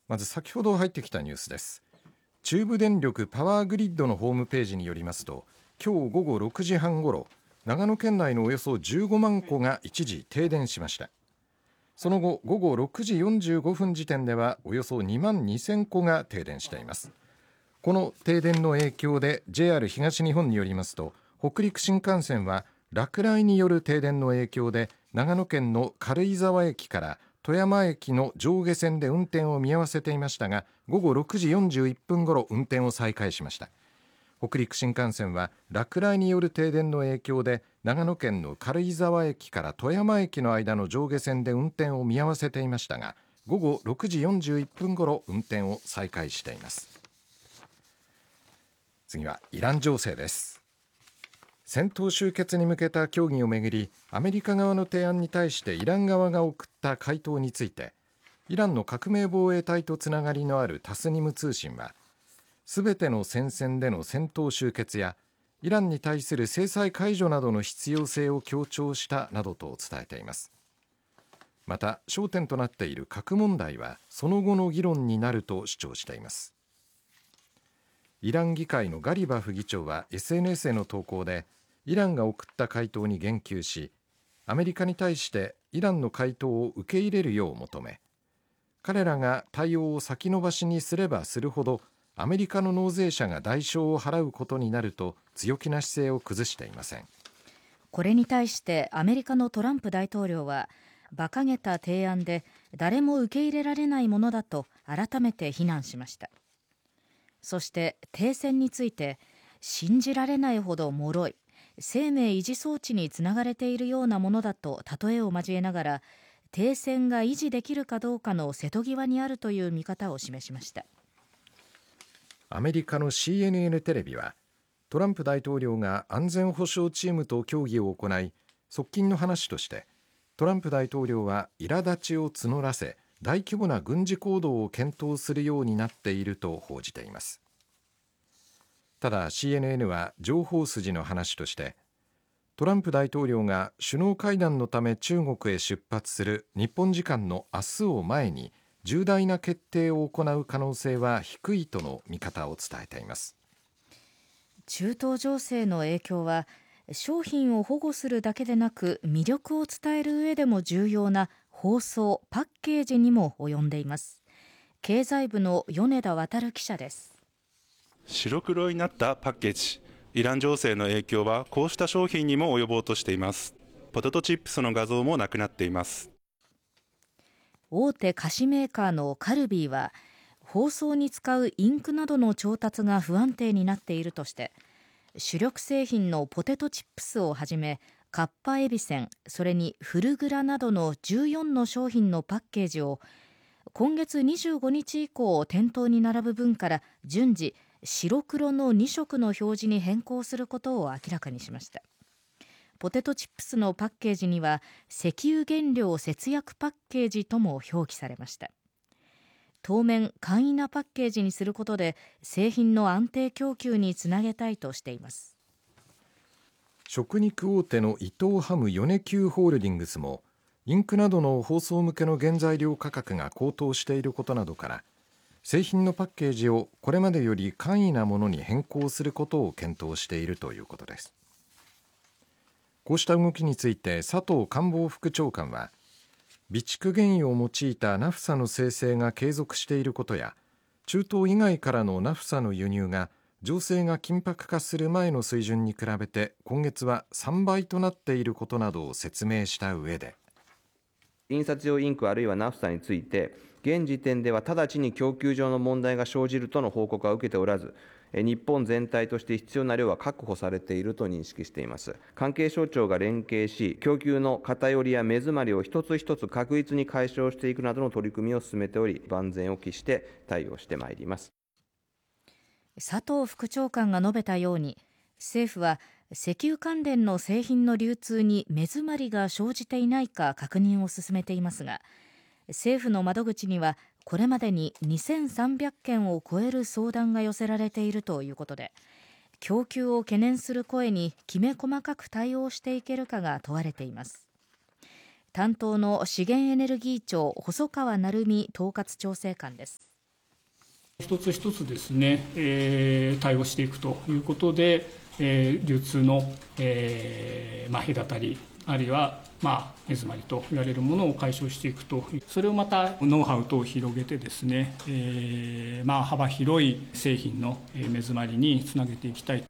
まず先ほど入ってきたニュースです。中部電力パワーグリッドのホームページによりますと、今日午後6時半ごろ、長野県内のおよそ15万戸が一時停電しました。その後、午後6時45分時点ではおよそ2万2000戸が停電しています。この停電の影響で JR 東日本によりますと、北陸新幹線は落雷による停電の影響で長野県の軽井沢駅から富山駅の上下線で運転を見合わせていましたが、午後6時41分ごろ運転を再開しました。北陸新幹線は落雷による停電の影響で長野県の軽井沢駅から富山駅の間の上下線で運転を見合わせていましたが、午後6時41分ごろ運転を再開しています。次はイラン情勢です。戦闘終結に向けた協議をめぐり、アメリカ側の提案に対してイラン側が送った回答について、イランの革命防衛隊とつながりのあるタスニム通信は、すべての戦線での戦闘終結やイランに対する制裁解除などの必要性を強調したなどと伝えています。また、焦点となっている核問題はその後の議論になると主張しています。イラン議会のガリバフ議長は SNS への投稿で、イランが送った回答に言及し、アメリカに対してイランの回答を受け入れるよう求め、彼らが対応を先延ばしにすればするほどアメリカの納税者が代償を払うことになると強気な姿勢を崩していません。 これに対してアメリカのトランプ大統領は、馬鹿げた提案で誰も受け入れられないものだと改めて非難しました。そして停戦について、信じられないほど脆い生命維持装置につながれているようなものだと例えを交えながら、停戦が維持できるかどうかの瀬戸際にあるという見方を示しました。 アメリカの CNN テレビは、トランプ大統領が安全保障チームと協議を行い、側近の話として、トランプ大統領は苛立ちを募らせ、大規模な軍事行動を検討するようになっていると報じています。ただ CNN は情報筋の話として、トランプ大統領が首脳会談のため中国へ出発する日本時間の明日を前に重大な決定を行う可能性は低いとの見方を伝えています。 中東情勢の影響は、商品を保護するだけでなく魅力を伝える上でも重要な包装・パッケージにも及んでいます。経済部の米田航記者です。 白黒になったパッケージ。イラン情勢の影響はこうした商品にも及ぼうとしています。ポテトチップスの画像もなくなっています。 大手菓子メーカーのカルビーは、包装に使うインクなどの調達が不安定になっているとして、主力製品のポテトチップスをはじめカッパエビセン、それにフルグラなどの14の商品のパッケージを今月25日以降店頭に並ぶ分から順次白黒の2色の表示に変更することを明らかにしました。ポテトチップスのパッケージには石油原料節約パッケージとも表記されました。当面簡易なパッケージにすることで製品の安定供給につなげたいとしています。 食肉大手の伊藤ハム米久ホールディングスも、インクなどの包装向けの原材料価格が高騰していることなどから、製品のパッケージをこれまでより簡易なものに変更することを検討しているということです。こうした動きについて佐藤官房副長官は、備蓄原油を用いたナフサの生成が継続していることや、中東以外からのナフサの輸入が情勢が緊迫化する前の水準に比べて今月は3倍となっていることなどを説明した上で、 印刷用インクあるいはナフサについて、現時点では直ちに供給上の問題が生じるとの報告は受けておらず、日本全体として必要な量は確保されていると認識しています。関係省庁が連携し、供給の偏りや目詰まりを一つ一つ確実に解消していくなどの取り組みを進めており、万全を期して対応してまいります。 佐藤副長官が述べたように、政府は石油関連の製品の流通に目詰まりが生じていないか確認を進めていますが、政府の窓口にはこれまでに2300件を超える相談が寄せられているということで、供給を懸念する声にきめ細かく対応していけるかが問われています。担当の資源エネルギー庁細川成美統括調整官です。 一つ一つですね、対応していくということで、流通の、隔たり、あるいは目詰まりと言われるものを解消していくと、それをまたノウハウ等を広げてですね、幅広い製品の目詰まりにつなげていきたい。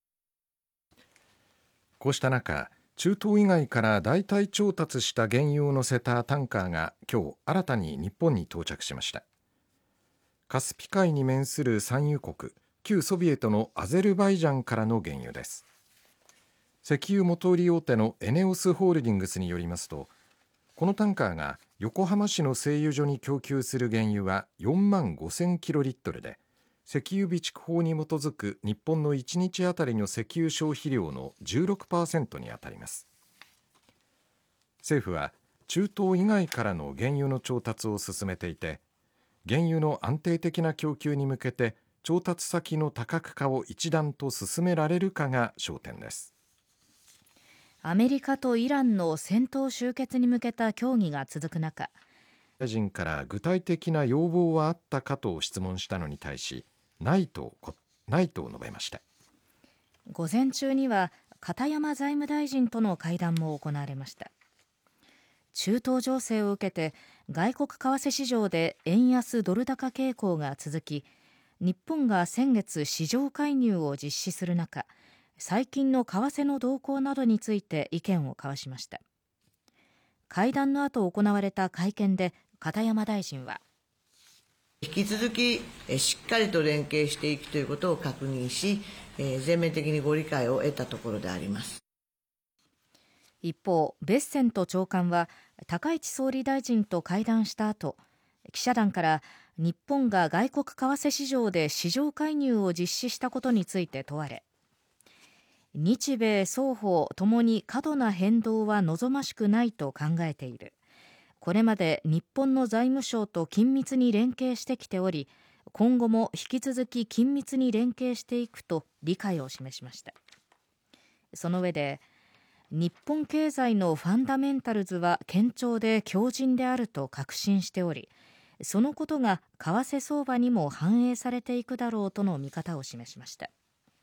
こうした中、中東以外から代替調達した原油を乗せたタンカーが今日新たに日本に到着しました。カスピ海に面する産油国、旧ソビエトのアゼルバイジャンからの原油です。石油元売り大手のエネオスホールディングスによりますと、このタンカーが横浜市の製油所に供給する原油は4万5000キロリットルで、石油備蓄法に基づく日本の1日あたりの石油消費量の 16% にあたります。政府は中東以外からの原油の調達を進めていて、原油の安定的な供給に向けて調達先の多角化を一段と進められるかが焦点です。 アメリカとイランの戦闘終結に向けた協議が続く中、 大臣から具体的な要望はあったかと質問したのに対し、ないと述べました。 午前中には片山財務大臣との会談も行われました。中東情勢を受けて外国為替市場で円安ドル高傾向が続き、日本が先月市場介入を実施する中、最近の為替の動向などについて意見を交わしました。会談の後行われた会見で片山大臣は、 引き続きしっかりと連携していくということを確認し、全面的にご理解を得たところであります。 一方、ベッセント長官は高市総理大臣と会談した後、記者団から日本が外国為替市場で市場介入を実施したことについて問われ、日米双方ともに過度な変動は望ましくないと考えている。これまで日本の財務省と緊密に連携してきており、今後も引き続き緊密に連携していくと理解を示しました。その上で、日本経済のファンダメンタルズは堅調で強靭であると確信しており、そのことが為替相場にも反映されていくだろうとの見方を示しました。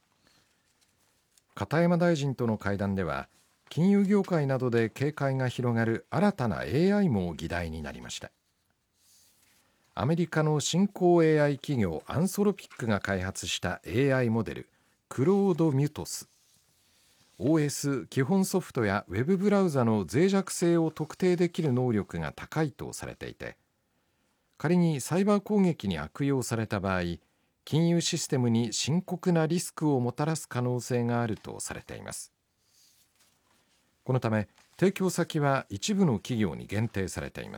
片山大臣との会談では、金融業界などで警戒が広がる新たな AI も議題になりました。アメリカの新興 AI 企業アンソロピックが開発した AI モデルクロードミュトス、 OS 基本ソフトやウェブブラウザの脆弱性を特定できる能力が高いとされていて、仮にサイバー攻撃に悪用された場合、金融システムに深刻なリスクをもたらす可能性があるとされています。このため提供先は一部の企業に限定されています。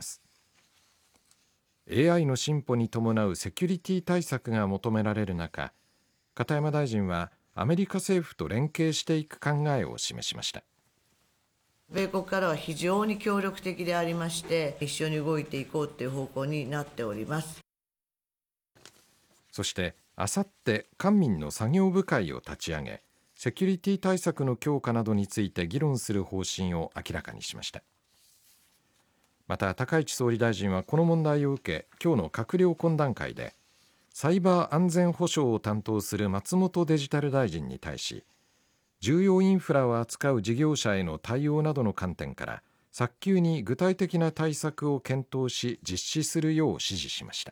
AI の進歩に伴うセキュリティ対策が求められる中、片山大臣はアメリカ政府と連携していく考えを示しました。 米国からは非常に協力的でありまして、一緒に動いていこうという方向になっております。 そしてあさって官民の作業部会を立ち上げ、セキュリティ対策の強化などについて議論する方針を明らかにしました。また高市総理大臣はこの問題を受け、今日の閣僚懇談会でサイバー安全保障を担当する松本デジタル大臣に対し、重要インフラを扱う事業者への対応などの観点から早急に具体的な対策を検討し実施するよう指示しました。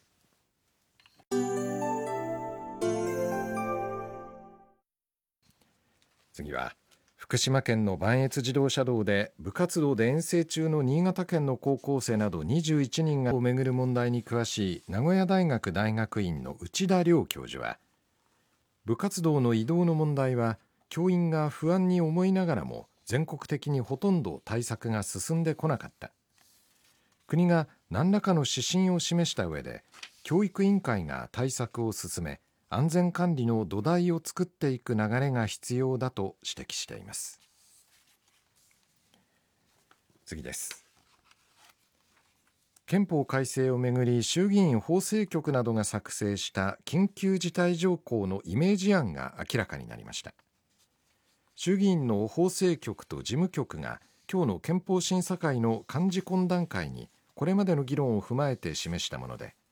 次は福島県の磐越自動車道で部活動で遠征中の新潟県の高校生など21人をめぐる問題に詳しい名古屋大学大学院の内田良教授は、部活動の移動の問題は教員が不安に思いながらも全国的にほとんど対策が進んでこなかった。国が何らかの指針を示した上で教育委員会が対策を進め、安全管理の土台を作っていく流れが必要だと指摘しています。次です。憲法改正をめぐり衆議院法制局などが作成した緊急事態条項のイメージ案が明らかになりました。衆議院の法制局と事務局が今日の憲法審査会の幹事懇談会にこれまでの議論を踏まえて示したもので、